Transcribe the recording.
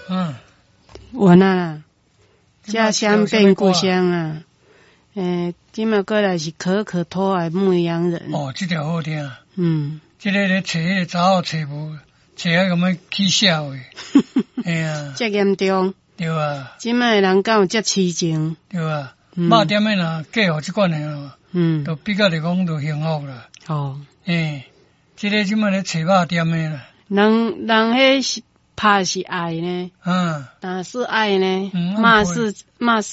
完啊啦，家乡变故乡啊。今麦过来是可可托的牧羊人。 哦，这条好听。 这个咧找迄个查某找无，找啊咁样起笑诶。哎呀， 这严重。 对啊。 今麦人敢有这痴情？ 对啊。肉点诶若嫁互即款诶咯，都比较嚟讲就幸福啦。哦。这个即麦咧找肉点诶啦。人迄是怕是爱呢。但是爱呢？骂是